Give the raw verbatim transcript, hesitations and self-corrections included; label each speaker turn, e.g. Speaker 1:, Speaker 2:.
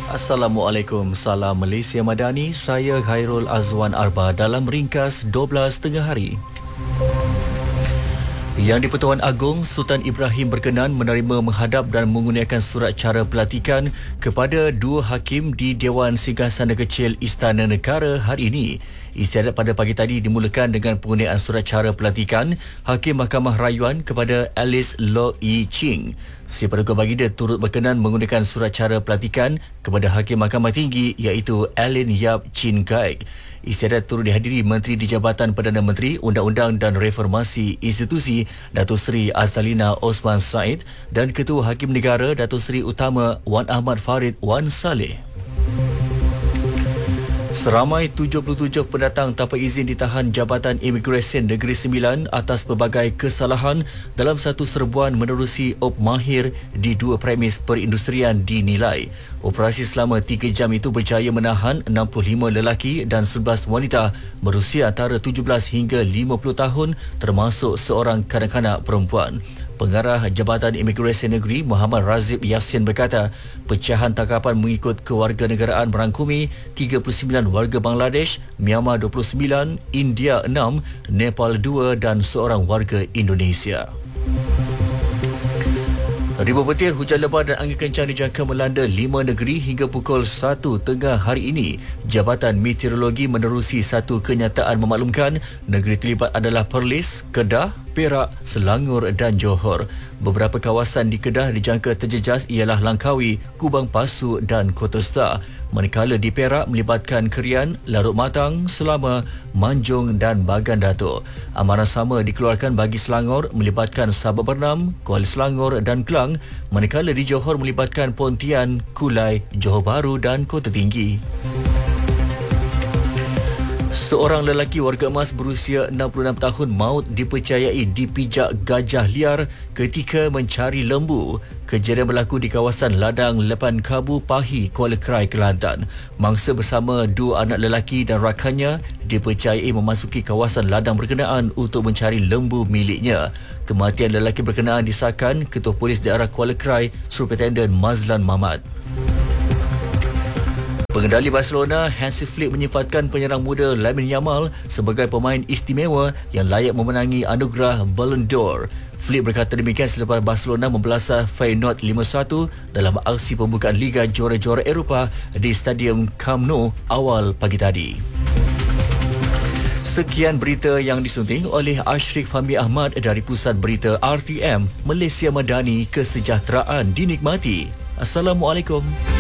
Speaker 1: Assalamualaikum, salam Malaysia Madani. Saya Khairul Azwan Arba dalam ringkas dua belas tengah hari. Yang di-Pertuan Agong, Sultan Ibrahim berkenan menerima, menghadap dan mengurniakan surat cara pelantikan kepada dua hakim di Dewan Singgasana Kecil Istana Negara hari ini. Istiadat pada pagi tadi dimulakan dengan pengurniaan surat cara pelantikan Hakim Mahkamah Rayuan kepada Alice Loh Yi Ching. Sri Paduka Baginda turut berkenan menggunakan surat cara pelantikan kepada Hakim Mahkamah Tinggi iaitu Allen Yap Chin Gaik. Istiadat turut dihadiri Menteri di Jabatan Perdana Menteri, Undang-Undang dan Reformasi Institusi Datuk Seri Azalina Osman Said dan Ketua Hakim Negara Datuk Seri Utama Wan Ahmad Farid Wan Saleh. Seramai tujuh puluh tujuh pendatang tanpa izin ditahan Jabatan Imigresen Negeri Sembilan atas pelbagai kesalahan dalam satu serbuan menerusi op mahir di dua premis perindustrian dinilai. Operasi selama tiga jam itu berjaya menahan enam puluh lima lelaki dan sebelas wanita berusia antara tujuh belas hingga lima puluh tahun termasuk seorang kanak-kanak perempuan. Pengarah Jabatan Imigresen Negeri Muhammad Razib Yassin berkata, pecahan tangkapan mengikut kewarganegaraan merangkumi tiga puluh sembilan warga Bangladesh, Myanmar dua puluh sembilan, India enam, Nepal dua dan seorang warga Indonesia. Ribuan petir, hujan lebat dan angin kencang dijangka melanda lima negeri hingga pukul satu tengah hari ini. Jabatan Meteorologi menerusi satu kenyataan memaklumkan negeri terlibat adalah Perlis, Kedah, Perak, Selangor dan Johor. Beberapa kawasan di Kedah dijangka terjejas ialah Langkawi, Kubang Pasu dan Kota Star. Manakala di Perak melibatkan Kerian, Larut Matang, Selama, Manjung dan Bagan Datuk. Amaran sama dikeluarkan bagi Selangor melibatkan Sabah Bernam, Kuala Selangor dan Kelang. Manakala di Johor melibatkan Pontian, Kulai, Johor Bahru dan Kota Tinggi. Seorang lelaki warga emas berusia enam puluh enam tahun maut dipercayai dipijak gajah liar ketika mencari lembu. Kejadian berlaku di kawasan Ladang Lepan Kabu, Pahi, Kuala Krai, Kelantan. Mangsa bersama dua anak lelaki dan rakannya dipercayai memasuki kawasan ladang berkenaan untuk mencari lembu miliknya. Kematian lelaki berkenaan disahkan Ketua Polis Daerah Kuala Krai, Superintendent Mazlan Mahmad. Pengendali Barcelona, Hansi Flick menyifatkan penyerang muda Lamine Yamal sebagai pemain istimewa yang layak memenangi anugerah Ballon d'Or. Flick berkata demikian selepas Barcelona membelasah Feyenoord lima satu dalam aksi pembukaan Liga Juara-Juara Eropah di Stadium Camp Nou awal pagi tadi. Sekian berita yang disunting oleh Ashrik Fahmi Ahmad dari Pusat Berita R T M Malaysia Madani. Kesejahteraan dinikmati. Assalamualaikum.